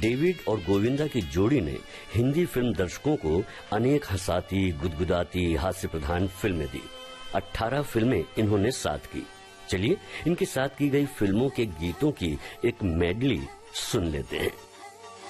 David और गोविंदा की जोड़ी ने हिंदी फिल्म दर्शकों को अनेक हंसाती, गुदगुदाती, हास्य प्रधान फिल्में दी। 18 फिल्में इन्होंने साथ की। चलिए इनके साथ की गई फिल्मों के गीतों की एक मेडली सुन लेते हैं।